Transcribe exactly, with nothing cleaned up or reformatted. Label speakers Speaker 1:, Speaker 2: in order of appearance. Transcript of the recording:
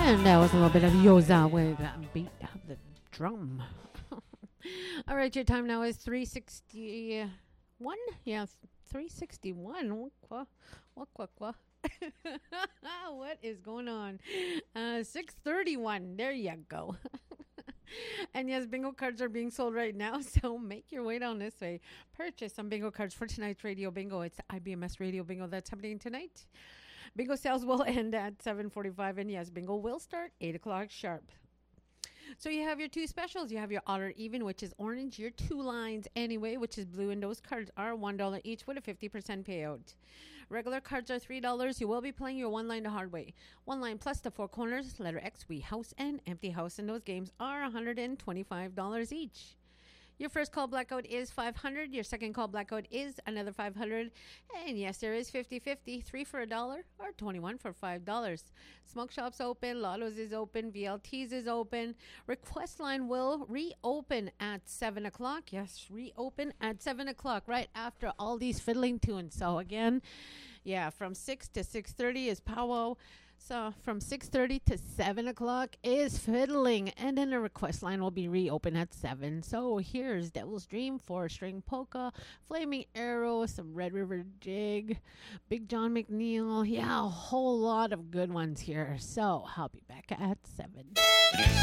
Speaker 1: And that was a little bit of Yoza with uh, Beat of the Drum. All right, your time now is three sixty-one. Yeah, three sixty-one. What, what, what, what? What is going on? Uh, six thirty-one. There you go. And yes, bingo cards are being sold right now, so make your way down this way. Purchase some bingo cards for tonight's radio bingo. It's I B M S Radio Bingo that's happening tonight. Bingo sales will end at seven forty-five, and yes, bingo will start eight o'clock sharp. So you have your two specials. You have your odd or even, which is orange, your two lines anyway, which is blue, and those cards are one dollar each with a fifty percent payout. Regular cards are three dollars. You will be playing your one line the hard way. One line plus the four corners, letter X, we house, and empty house, and those games are one hundred twenty-five dollars each. Your first call blackout is five hundred dollars. Your second call blackout is another five hundred dollars. And yes, there is fifty-fifty, three for a dollar or twenty-one for five dollars. Smoke shops open, Lottos is open, V L Ts is open. Request line will reopen at seven o'clock. Yes, reopen at seven o'clock right after all these fiddling tunes. So again, yeah, from six to six thirty is powwow. So from six thirty to seven o'clock is fiddling, and then the request line will be reopened at seven. So here's Devil's Dream, Four String Polka, Flaming Arrow, some Red River Jig, Big John McNeil. Yeah, a whole lot of good ones here. So I'll be back at seven.